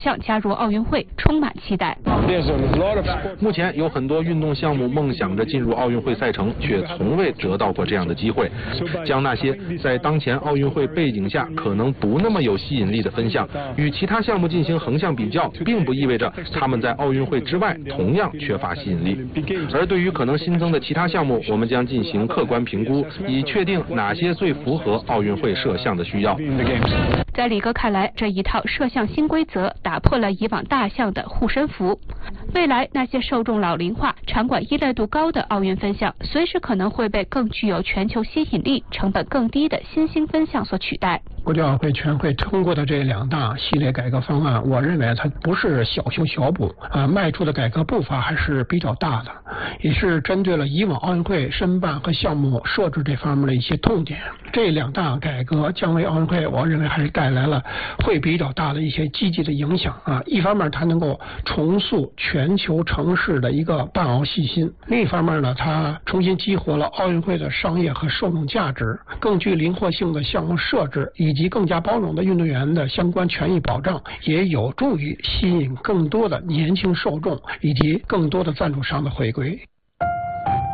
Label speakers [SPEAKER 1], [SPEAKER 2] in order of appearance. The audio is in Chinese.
[SPEAKER 1] 向加入奥运会充满期待。
[SPEAKER 2] 目前有很多运动项目梦想着进入奥运会赛程，却从未得到过这样的机会。将那些在当前奥运会背景下可能不那么有吸引力的分项与其他项目进行横向比较，并不意味着他们在奥运会之外同样缺乏吸引力。而对于可能新增的其他项目，我们将进行客观评估，以确定哪些最符合奥运会摄像的需要。
[SPEAKER 1] 在李哥看来，这一套摄像新规则打破了以往大项的护身符。未来那些受众老龄化、场馆依赖度高的奥运分项，随时可能会被更具有全球吸引力、成本更低的新兴分项所取代。
[SPEAKER 3] 国际奥委会全会通过的这2大系列改革方案，我认为它不是小修小补迈出的改革步伐还是比较大的，也是针对了以往奥运会申办和项目设置这方面的一些痛点。这2大改革将为奥运会，我认为还是带来了会比较大的一些积极的影响一方面它能够重塑全球城市的一个办奥信心，另一方面呢，它重新激活了奥运会的商业和受众价值，更具灵活性的项目设置以及更加包容的运动员的相关权益保障，也有助于吸引更多的年轻受众以及更多的赞助商的回归。